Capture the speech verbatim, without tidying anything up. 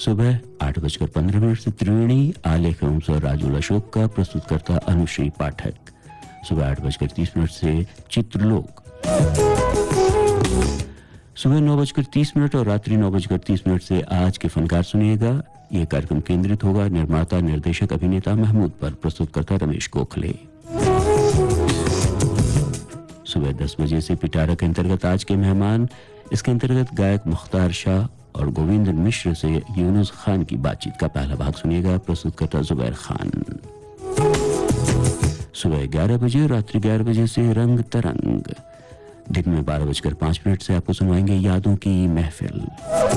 सुबह आठ बजकर पंद्रह मिनट से त्रिवेणी आलेख और राजुल अशोक का प्रस्तुतकर्ता अनुश्री पाठक। सुबह आठ बजकर तीस मिनट से चित्रलोक। सुबह नौ बजकर तीस मिनट और रात्रि नौ बजकर तीस मिनट से आज के फनकार सुनिएगा। यह कार्यक्रम केंद्रित होगा निर्माता निर्देशक अभिनेता महमूद पर। प्रस्तुतकर्ता रमेश गोखले। सुबह दस बजे से पिटारा के अंतर्गत आज के मेहमान, इसके अंतर्गत गायक मुख्तार शाह और गोविंद मिश्र से यूनुस खान की बातचीत का पहला भाग सुनिएगा। प्रस्तुतकर्ता जुबैर खान। सुबह ग्यारह बजे रात्रि ग्यारह बजे से रंग तरंग। दिन में बारह बजकर पांच मिनट से आपको सुनवाएंगे यादों की महफिल।